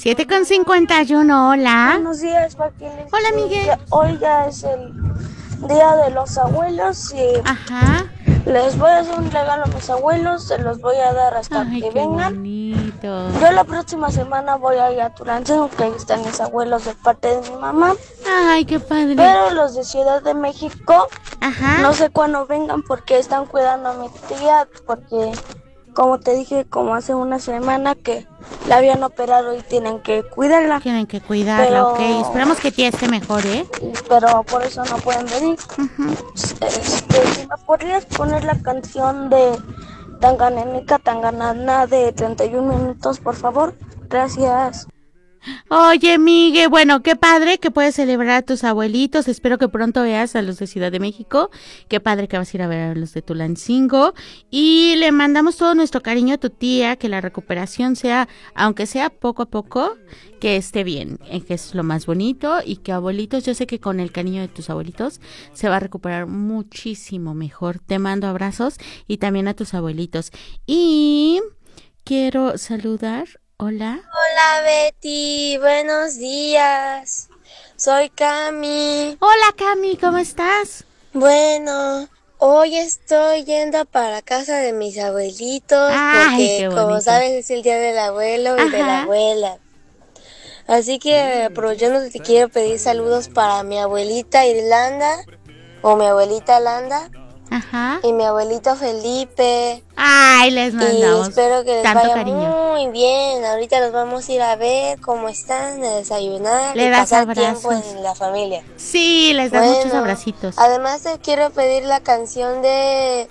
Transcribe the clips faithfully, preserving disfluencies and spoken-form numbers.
siete con cincuenta y uno, hola. Buenos días, Joaquín. Hola, Miguel. Hoy ya es el Día de los Abuelos y Ajá. les voy a hacer un regalo a mis abuelos, se los voy a dar hasta Ay, que qué vengan. bonito. Yo la próxima semana voy a ir a Tulancingo, que ahí están mis abuelos de parte de mi mamá. Ay, qué padre. Pero los de Ciudad de México, Ajá. no sé cuándo vengan porque están cuidando a mi tía, porque como te dije, como hace una semana que la habían operado y tienen que cuidarla. Tienen que cuidarla, Pero- ok. Esperamos que tía esté mejor, ¿eh? Pero por eso no pueden venir. Ujú. Este, si me podrías poner la canción de Tanganénica Tanganana de treinta y un minutos, por favor. Gracias. Oye, Miguel, bueno, qué padre que puedes celebrar a tus abuelitos. Espero que pronto veas a los de Ciudad de México. Qué padre que vas a ir a ver a los de Tulancingo. Y le mandamos todo nuestro cariño a tu tía, que la recuperación sea, aunque sea poco a poco, que esté bien, eh, que es lo más bonito. Y que abuelitos, yo sé que con el cariño de tus abuelitos se va a recuperar muchísimo mejor. Te mando abrazos y también a tus abuelitos. Y quiero saludar. Hola. Hola Betty, buenos días. Soy Cami. Hola, Cami, ¿cómo estás? Bueno, hoy estoy yendo para casa de mis abuelitos Ay, porque, qué como bonito. sabes, es el día del abuelo y de la Ajá. abuela. Así que aprovechando te quiero pedir saludos para mi abuelita Irlanda o mi abuelita Landa Ajá. y mi abuelito Felipe. Ay, les Y mandamos espero que les tanto vaya cariño. muy bien. Ahorita los vamos a ir a ver cómo están, a desayunar Le y das pasar tiempo abrazos. en la familia. Sí, les das Bueno, muchos abracitos. Además te quiero pedir la canción de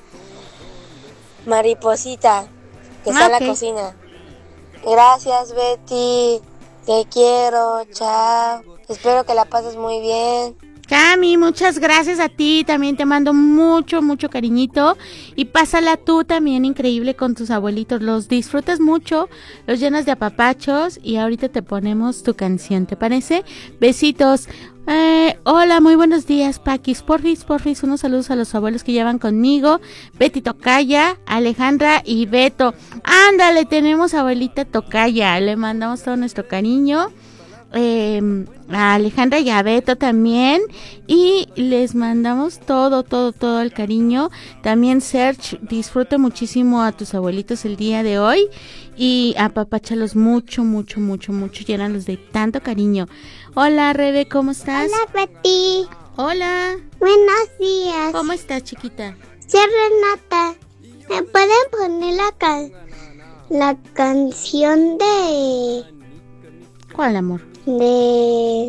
Mariposita, que está en Ok. la cocina. Gracias, Betty. Te quiero. Chao. Espero que la pases muy bien. Cami, muchas gracias a ti. También te mando mucho, mucho cariñito. Y pásala tú también increíble con tus abuelitos. Los disfrutas mucho, los llenas de apapachos. Y ahorita te ponemos tu canción, ¿te parece? Besitos. Eh, hola, muy buenos días, Paquis. Porfis, porfis, unos saludos a los abuelos que llevan conmigo. Betty Tocaya, Alejandra y Beto. Ándale, tenemos abuelita Tocaya. Le mandamos todo nuestro cariño. Eh, a Alejandra y a Beto también, y les mandamos todo, todo, todo el cariño. También Serge, disfruta muchísimo a tus abuelitos el día de hoy y apapáchalos mucho, mucho, mucho, mucho, llénalos de tanto cariño. Hola, Rebe, ¿cómo estás? Hola, Betty. Hola, Buenos días. ¿cómo estás, chiquita? Soy Renata. ¿Me pueden poner la, can la canción de... ¿Cuál, amor? de...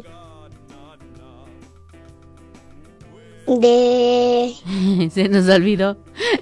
de... Se nos olvidó.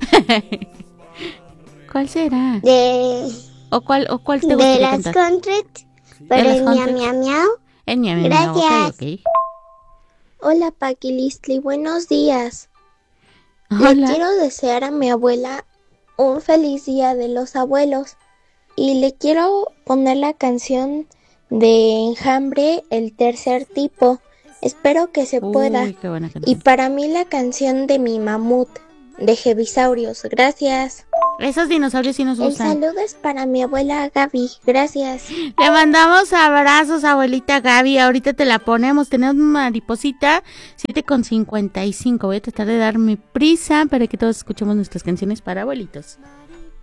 ¿Cuál será? de... ¿O cuál, o cuál te de gustaría las cantar? Countries, pero las en miau, Countries? miau, miau. En mi amigo. Gracias. Ok, ok. Hola Paqui Listli, buenos días. Le Hola. quiero desear a mi abuela un feliz día de los abuelos y le quiero poner la canción de Enjambre, el tercer tipo. Espero que se pueda. Uy, qué buena Y canción. para mí la canción de mi mamut, de Jevisaurios. Gracias. Esos dinosaurios sí nos El gustan. saludo es para mi abuela Gaby. Gracias. Le mandamos abrazos, abuelita Gaby. Ahorita te la ponemos. Tenemos mariposita siete con cincuenta y cinco. Voy a tratar de darme prisa para que todos escuchemos nuestras canciones para abuelitos.